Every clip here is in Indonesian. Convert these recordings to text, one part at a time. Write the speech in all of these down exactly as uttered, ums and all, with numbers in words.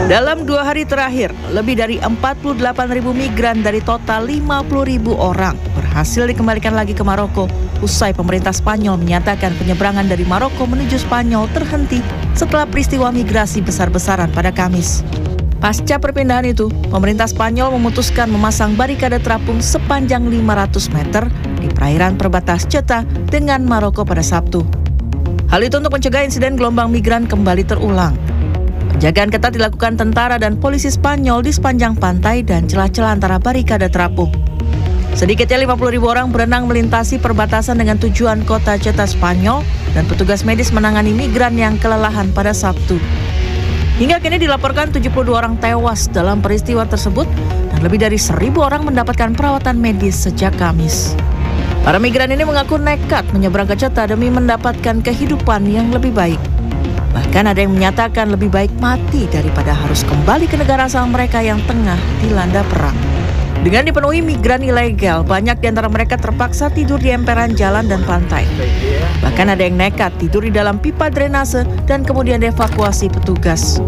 Dalam dua hari terakhir, lebih dari empat puluh delapan ribu migran dari total lima puluh ribu orang berhasil dikembalikan lagi ke Maroko usai pemerintah Spanyol menyatakan penyeberangan dari Maroko menuju Spanyol terhenti setelah peristiwa migrasi besar-besaran pada Kamis. Pasca perpindahan itu, pemerintah Spanyol memutuskan memasang barikade terapung sepanjang lima ratus meter di perairan perbatas Ceuta dengan Maroko pada Sabtu. Hal itu untuk mencegah insiden gelombang migran kembali terulang. Penjagaan ketat dilakukan tentara dan polisi Spanyol di sepanjang pantai dan celah-celah antara barikade terapung. Sedikitnya lima puluh ribu orang berenang melintasi perbatasan dengan tujuan kota Ceuta Spanyol dan petugas medis menangani migran yang kelelahan pada Sabtu. Hingga kini dilaporkan tujuh puluh dua orang tewas dalam peristiwa tersebut dan lebih dari seribu orang mendapatkan perawatan medis sejak Kamis. Para migran ini mengaku nekat menyeberang ke Ceuta demi mendapatkan kehidupan yang lebih baik. Bahkan ada yang menyatakan lebih baik mati daripada harus kembali ke negara asal mereka yang tengah dilanda perang. Dengan dipenuhi migran ilegal, banyak di antara mereka terpaksa tidur di emperan jalan dan pantai. Bahkan ada yang nekat tidur di dalam pipa drainase dan kemudian dievakuasi petugas.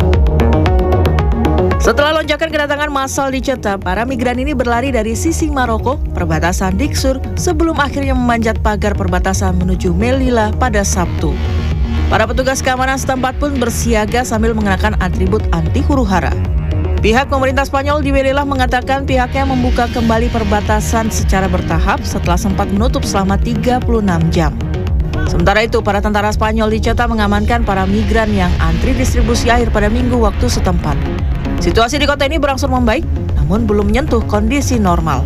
Setelah lonjakan kedatangan massal di Ceuta, para migran ini berlari dari sisi Maroko, perbatasan Diksur, sebelum akhirnya memanjat pagar perbatasan menuju Melilla pada Sabtu. Para petugas keamanan setempat pun bersiaga sambil mengenakan atribut anti huru-hara. Pihak pemerintah Spanyol di Melilla mengatakan pihaknya membuka kembali perbatasan secara bertahap setelah sempat menutup selama tiga puluh enam jam. Sementara itu, para tentara Spanyol di Ceuta mengamankan para migran yang antri distribusi air pada minggu waktu setempat. Situasi di kota ini berangsur membaik, namun belum menyentuh kondisi normal.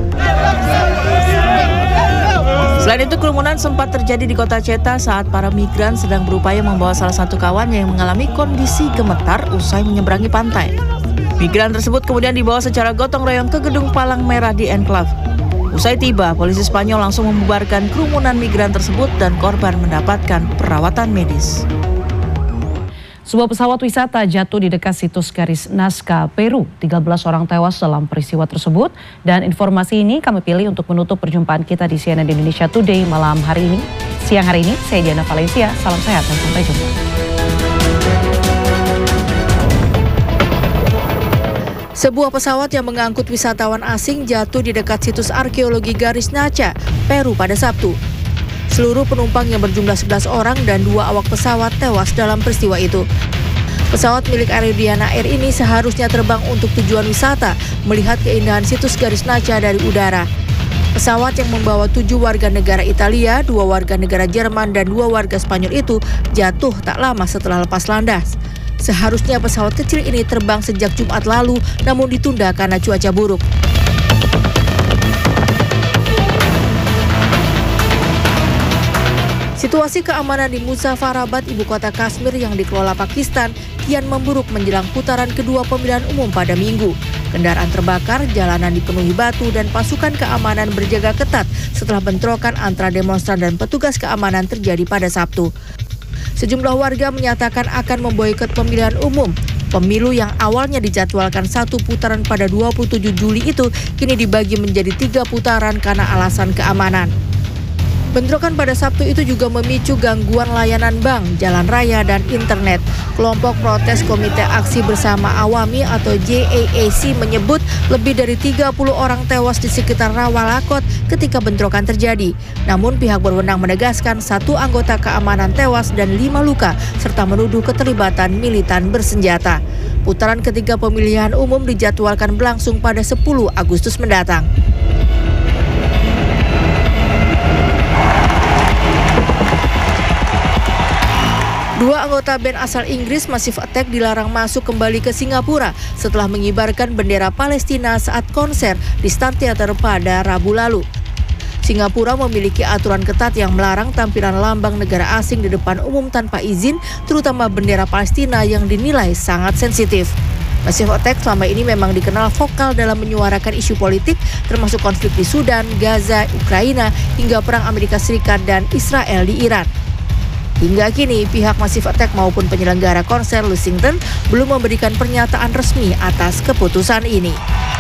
Selain itu, kerumunan sempat terjadi di kota Ceuta saat para migran sedang berupaya membawa salah satu kawannya yang mengalami kondisi gemetar usai menyeberangi pantai. Migran tersebut kemudian dibawa secara gotong royong ke gedung palang merah di enklave. Usai tiba, polisi Spanyol langsung membubarkan kerumunan migran tersebut dan korban mendapatkan perawatan medis. Sebuah pesawat wisata jatuh di dekat situs garis Nazca, Peru. tiga belas orang tewas dalam peristiwa tersebut. Dan informasi ini kami pilih untuk menutup perjumpaan kita di C N N Indonesia Today malam hari ini. Siang hari ini, saya Diana Valencia. Salam sehat dan sampai jumpa. Sebuah pesawat yang mengangkut wisatawan asing jatuh di dekat situs arkeologi garis Nazca, Peru pada Sabtu. Seluruh penumpang yang berjumlah sebelas orang dan dua awak pesawat tewas dalam peristiwa itu. Pesawat milik Aridiana Air ini seharusnya terbang untuk tujuan wisata, melihat keindahan situs garis Nazca dari udara. Pesawat yang membawa tujuh warga negara Italia, dua warga negara Jerman, dan dua warga Spanyol itu jatuh tak lama setelah lepas landas. Seharusnya pesawat kecil ini terbang sejak Jumat lalu, namun ditunda karena cuaca buruk. Situasi keamanan di Muzaffarabad, ibu kota Kashmir yang dikelola Pakistan, kian memburuk menjelang putaran kedua pemilihan umum pada Minggu. Kendaraan terbakar, jalanan dipenuhi batu, dan pasukan keamanan berjaga ketat setelah bentrokan antara demonstran dan petugas keamanan terjadi pada Sabtu. Sejumlah warga menyatakan akan memboikot pemilihan umum. Pemilu yang awalnya dijadwalkan satu putaran pada dua puluh tujuh Juli itu kini dibagi menjadi tiga putaran karena alasan keamanan. Bentrokan pada Sabtu itu juga memicu gangguan layanan bank, jalan raya, dan internet. Kelompok protes Komite Aksi Bersama Awami atau J A A C menyebut lebih dari tiga puluh orang tewas di sekitar Rawalakot ketika bentrokan terjadi. Namun pihak berwenang menegaskan satu anggota keamanan tewas dan lima luka, serta menuduh keterlibatan militan bersenjata. Putaran ketiga pemilihan umum dijadwalkan berlangsung pada sepuluh Agustus mendatang. Dua anggota band asal Inggris Massive Attack dilarang masuk kembali ke Singapura setelah mengibarkan bendera Palestina saat konser di Star Theatre pada Rabu lalu. Singapura memiliki aturan ketat yang melarang tampilan lambang negara asing di depan umum tanpa izin, terutama bendera Palestina yang dinilai sangat sensitif. Massive Attack selama ini memang dikenal vokal dalam menyuarakan isu politik, termasuk konflik di Sudan, Gaza, Ukraina, hingga perang Amerika Serikat dan Israel di Iran. Hingga kini, pihak Massive Attack maupun penyelenggara konser Lussington belum memberikan pernyataan resmi atas keputusan ini.